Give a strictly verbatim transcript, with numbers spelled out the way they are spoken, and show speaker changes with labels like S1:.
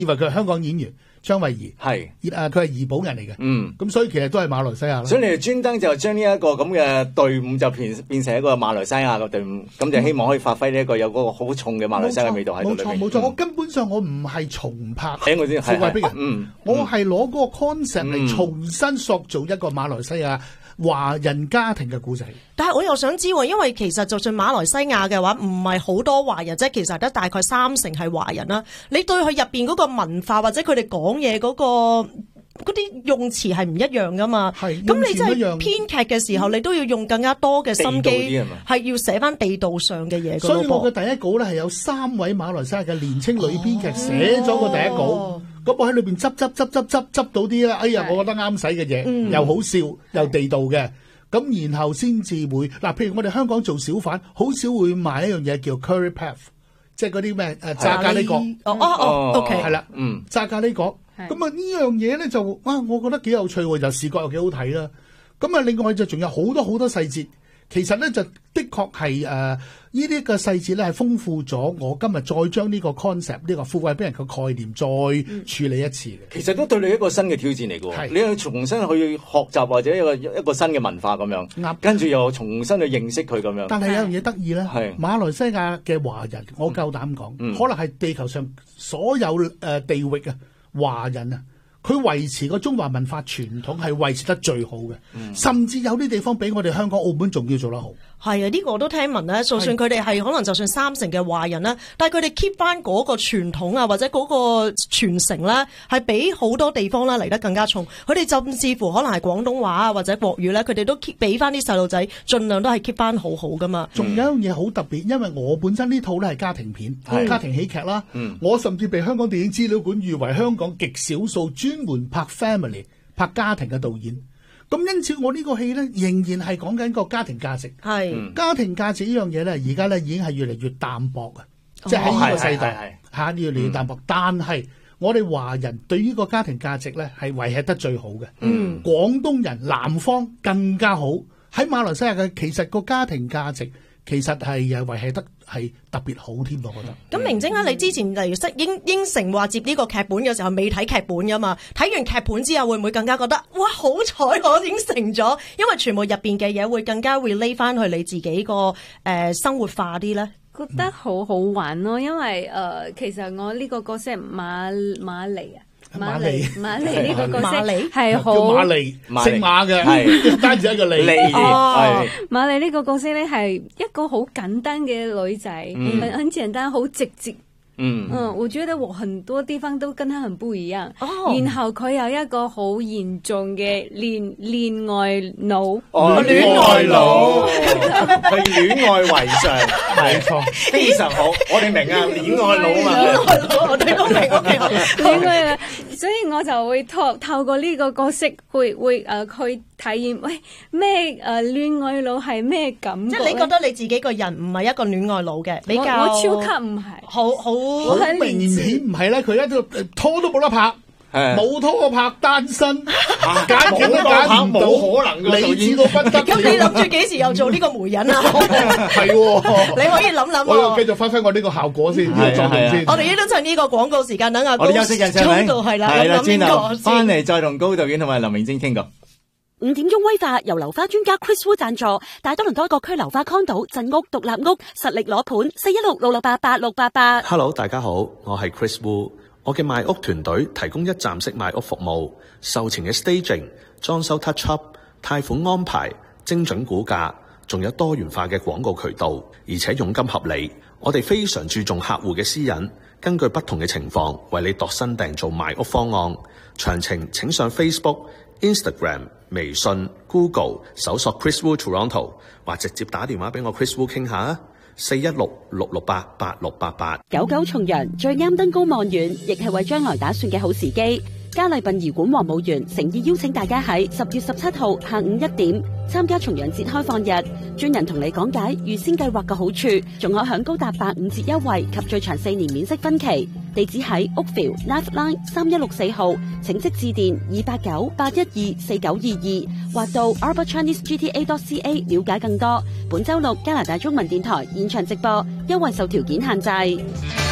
S1: 以為佢係香港演員張慧儀，
S2: 係
S1: 誒佢係怡保人嚟嘅，
S2: 嗯，
S1: 咁所以其實都係馬來西亞啦。
S2: 所以你哋專登就將呢一個咁嘅隊伍就變變成一個馬來西亞嘅隊伍，咁就希望可以發揮呢一個有嗰個好重嘅馬來西亞味道喺度裏面。
S1: 冇錯冇錯，我根本上我唔係重拍
S2: 睇我先，
S1: 富貴逼人，
S2: 嗯，
S1: 我係攞嗰個 concept 嚟重新塑造一個馬來西亞華人家庭嘅故仔。
S3: 但係我又想知喎，因為其實就算馬來西亞嘅話，唔係好多華人，即係其實得大概三成係華人啦。你對佢入邊嗰個文化或者佢哋講嘢嗰個嗰啲用詞係唔一樣噶嘛？
S1: 係，
S3: 咁你真係編劇嘅時候，你都要用更加多嘅心機，係要寫翻地道上嘅嘢。
S1: 所以我嘅第一稿咧係有三位馬來西亞嘅年青女編劇寫咗個第一稿。哦，咁我喺裏邊執執執執執執到啲咧，哎呀，我覺得啱使嘅嘢，嗯，又好笑又地道嘅，咁然後先至會嗱，譬如我哋香港做小販，好少會賣一樣嘢叫 curry puff， 即係嗰啲咩誒炸咖喱角，
S3: 哦哦哦 ，OK，
S1: 係啦，嗯，炸咖喱角，咁啊呢樣嘢咧就啊，我覺得幾有趣喎，就視覺又幾好睇啦。咁啊，另外就仲有好多好多細節，其實咧就的確係誒呢啲嘅細節咧係豐富咗我今日再將呢個 concept 呢個富貴逼人嘅概念再處理一次嘅，嗯。
S2: 其實都對你一個新嘅挑戰嚟嘅，你要重新去學習或者一個一個新嘅文化咁樣，跟住又重新去認識佢咁樣。
S1: 但係有樣嘢得意咧，馬來西亞嘅華人，我夠膽講，嗯，可能係地球上所有誒、呃、地域啊華人啊。佢維持個中華文化傳統係維持得最好嘅，嗯，甚至有啲地方比我哋香港、澳門仲要做得好。係
S3: 啊，呢、這個我都聽聞咧，就算佢哋係可能就算三成嘅華人啦，但係佢哋 keep 翻嗰個傳統啊，或者嗰個傳承咧，係比好多地方咧嚟得更加重。佢哋甚至乎可能係廣東話啊或者國語咧，佢哋都 keep 俾翻啲細路仔，盡量都係 keep 翻好好噶嘛。
S1: 仲有一樣嘢好特別，因為我本身呢套咧係家庭片、家庭喜劇啦，嗯，我甚至被香港電影資料館譽為香港極少數專門拍 family 拍家庭嘅導演。咁因此我呢個戲咧仍然係講緊個家庭價值，係、嗯、家庭價值呢樣嘢咧，而家咧已經係越嚟越淡薄啊、哦！即係喺呢個世代嚇越嚟越淡薄。嗯、但係我哋華人對於個家庭價值咧係維繫得最好嘅。嗯，廣東人南方更加好。喺馬來西亞嘅其實個家庭價值其實係誒維繫得係特別好添，我覺得。咁
S3: 明晶啊，你之前例如識應應承話接呢個劇本嘅時候，未睇劇本噶嘛？睇完劇本之後，會唔會更加覺得哇好彩我應承咗？因為全部入邊嘅嘢會更加 relate 翻去你自己個誒、呃、生活化啲咧。
S4: 覺得好好玩咯，因為誒、呃、其實我呢個角色馬馬利啊。馬利馬利呢個角色係好
S1: 馬利姓馬嘅，係單止一個利。
S4: 哦，馬利呢個角色咧係一個好簡單嘅女仔，嗯，很很簡單，好直接。嗯嗯，我覺得我很多地方都跟他很不一樣。哦，然後佢有一個好嚴重嘅戀戀愛腦。
S2: 哦，戀愛腦係戀愛為上，冇錯，非常好。我哋明啊，戀愛腦嘛，戀愛腦
S3: 我哋都明，我明。
S4: 戀愛，所以我就會透透過呢個角色，會會誒、呃、去體驗，喂咩誒戀愛腦係咩感覺？
S3: 即係你覺得你自己個人唔係一個戀愛腦嘅，比較
S4: 我，我超級唔係，
S3: 好好。
S1: 好明顯唔係咧，佢一個拖都冇得拍，冇拖拍單身，揀景都揀唔到，冇可能嘅，理智到不得了。
S3: 咁你諗住幾時又做呢個媒人啊？
S1: 係喎，
S3: 你可以諗諗。
S1: 我又繼續發揮我呢個效果先，呢個作用先。
S3: 我哋呢都趁呢個廣告時間，等阿高
S2: 休息陣先，係
S3: 係啦，
S2: 係啦，轉頭翻嚟再同高導演同埋林明晶傾過。
S5: 五點鐘威化由樓花專家 Chris Wu 贊助，大多倫多各區樓花 condo 鎮屋獨立屋實力攞盤，四一六六六八八六八八。
S6: Hello， 大家好，我係 Chris Wu， 我嘅賣屋團隊提供一站式賣屋服務，售前嘅 staging、裝修 touch up、貸款安排、精準估價，仲有多元化嘅廣告渠道，而且佣金合理。我哋非常注重客戶嘅私隱，根據不同嘅情況為你度身訂做賣屋方案。詳情請上 Facebook、Instagram、微信、Google 搜索 Chris Wu Toronto， 或直接打電話俾我 Chris Wu 傾下啊，四一六六六八八六八八。
S5: 九九重陽最啱登高望遠，亦係為將來打算嘅好時機。嘉麗殯儀館黃務園誠意邀請大家喺十月十七號下午一點參加重陽節開放日，專人同你講解預先計劃嘅好處，仲可享高達八五折優惠及最長四年免息分期。地址喺 Oakville Lifeline 三一六四號，請即致電二八九八一二四九二二或到 Arbor Chinese G T A dot C A 了解更多。本周六加拿大中文電台現場直播，優惠受條件限制。